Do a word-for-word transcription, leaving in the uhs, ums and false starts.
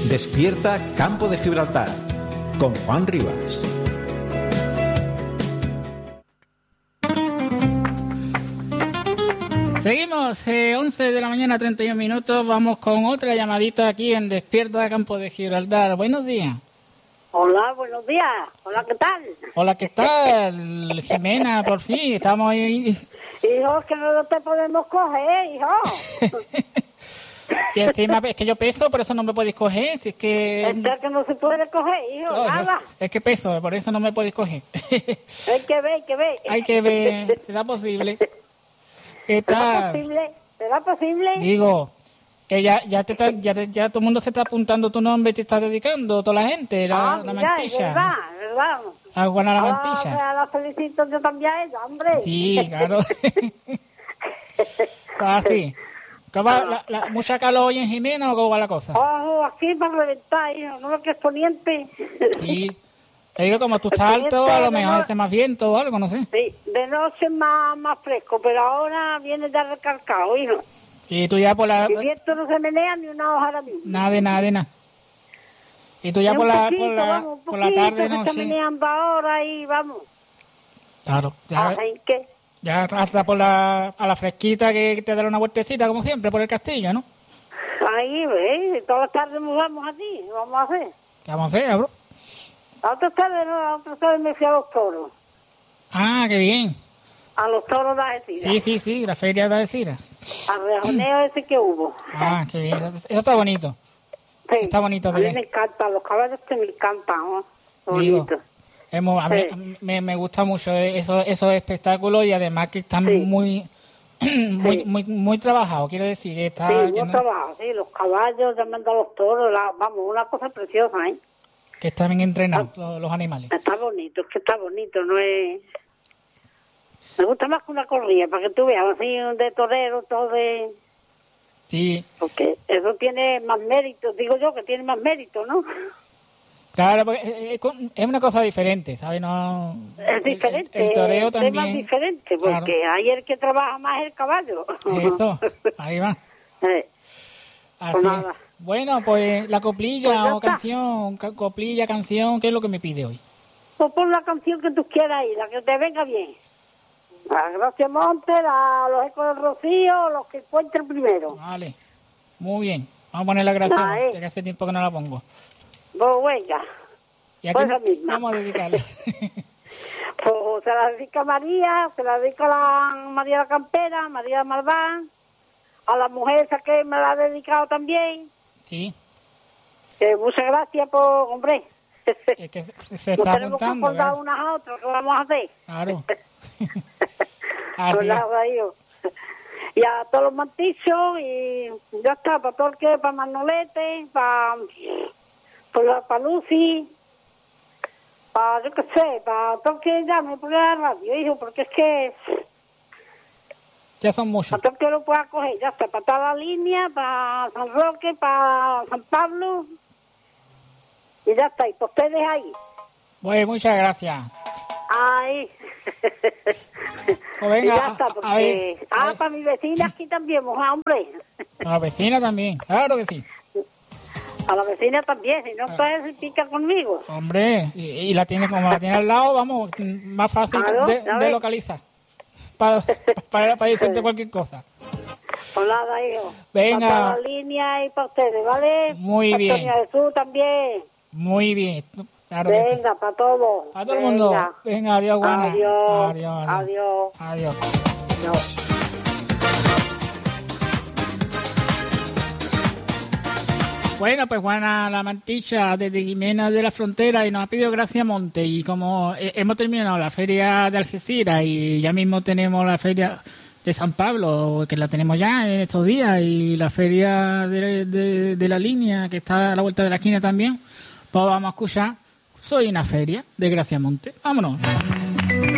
Despierta Campo de Gibraltar con Juan Rivas. Seguimos, eh, once de la mañana, treinta y un minutos. Vamos con otra llamadita aquí en Despierta Campo de Gibraltar. Buenos días. Hola, buenos días. Hola, ¿qué tal? Hola, ¿qué tal? Jimena, por fin, estamos ahí. Hijo, que no te podemos coger, hijo. Y encima es que yo peso, por eso no me podéis coger. Es que... Es que no se puede coger, hijo, no, nada. Es que peso, por eso no me podéis coger. Hay que ver, hay que ver. Hay que ver, ¿será posible? ¿Qué tal? ¿Será posible? ¿Será posible? Digo, que ya ya te está, ya, te- ya todo el mundo se está apuntando tu nombre y te está dedicando, toda la gente, la, ah, la mira, es mantilla. verdad, es verdad. A Juana la Ah, mantilla. a la felicito yo también a ella, hombre. Sí, claro. Así. ¿Cómo va la, la, ¿Mucha calor hoy en Jimena o cómo va la cosa? Ojo, aquí para reventar, hijo, no es que es poniente. Sí. Te digo, como tú estás alto, a lo mejor hace más viento o algo, no sé. Sí, de noche es más, más fresco, pero ahora viene ya recargado, hijo. Y tú ya por la... El viento no se menea ni una hoja ahora mismo. Nada de nada de nada. Y tú ya Y por un la, poquito, por la, vamos, un por la poquito, tarde, que no está sé. meneando ahora y vamos. Claro, ya, Ay, ¿qué? ya hasta por la, a la fresquita que te dará una vueltecita, como siempre, por el castillo, ¿no? Ahí, ¿ves? Todas las tardes nos vamos así, vamos a hacer. ¿Qué vamos a hacer, bro? La otra tarde, no, la otra tarde me fui a los toros. Ah, qué bien. A los toros de Algeciras. Sí, sí, sí, la feria de Algeciras. Al rejoneo ese que hubo. Ah, qué bien. Eso, eso está bonito. Sí. Está bonito A mí de me ver. encantan, los caballos que me encantan, ¿no? Digo, Bonito. hemos- a mí, Sí. a mí me, me gusta mucho eso, esos espectáculos y además que están Sí. muy, muy, Sí. muy, muy trabajados. Quiero decir que está... Sí, que yo no- trabajo, sí, los caballos llamando a los toros, la- vamos, una cosa preciosa, ¿eh? que están bien entrenados los, los animales. Está bonito, es que está bonito, no es... Me gusta más que una corrida, para que tú veas, así de torero, todo de... Sí, Porque eso tiene más mérito, digo yo que tiene más mérito, ¿no? claro, porque es- es con- es una cosa diferente, ¿sabes? No, Es diferente, El, el, el toreo el tema es también. diferente, porque Claro. ahí el que trabaja más es el caballo. Eso, ahí va. Eh, Así Pues es. nada. Bueno, pues la coplilla Pues ya o está. canción, ca- coplilla, canción, ¿qué es lo que me pide hoy? Pues pon la canción que tú quieras ahí, la que te venga bien. La Gracia Monte, la, los Ecos del Rocío, los que encuentren primero. Vale, muy bien. Vamos a poner la gracia, Ah, eh. que hace tiempo que no la pongo. Pues venga, Y aquí Pues la misma. vamos a dedicarle. pues se la dedica a María, se la dedica a la María la Campera, María Malván, a la mujer esa que me la ha dedicado también. Sí, Que muchas gracias por, hombre. es que se, se Nos está tenemos que apuntando. acordar Claro. unas a otras, ¿qué vamos a hacer? Claro. Pues Así es. nada, hijo. Y a todos los mantichos, y ya está, para todo el que, para Manolete, para, para, para Lucy, para, yo qué sé, para todo el que llame por la radio, hijo, porque es que, Ya son muchos. para todo el que lo pueda coger, ya está, para toda la línea, para San Roque, para San Pablo, y ya está, y para ustedes ahí. Pues muchas gracias. Ahí. Pues venga, y ya está, a- a porque... ver, a ah, ver. para mi vecina aquí también, mujer, hombre. A la vecina también, claro que sí. A la vecina también, si no, pues se pica conmigo. Hombre, y, y la tiene como la tiene al lado, vamos, más fácil Claro, de, ya de ves. localizar. Para, para, para decirte cualquier cosa. Pues nada, hijo. Venga. Para toda la línea y para ustedes, ¿vale? Muy bien. Antonia Jesús también. Muy bien, claro que sí. Venga, para todos. A todo el mundo. Venga. Venga, adiós, Juana. Adiós. Adiós. Adiós. Adiós. Adiós. Bueno, pues Juana la Mantilla desde Jimena de la Frontera y nos ha pedido Gracia Monte y como eh, hemos terminado la feria de Algeciras y ya mismo tenemos la feria de San Pablo, que la tenemos ya en estos días, y la feria de, de, de la línea que está a la vuelta de la esquina también, pues vamos a escuchar Soy una feria de Gracia Monte. Vámonos.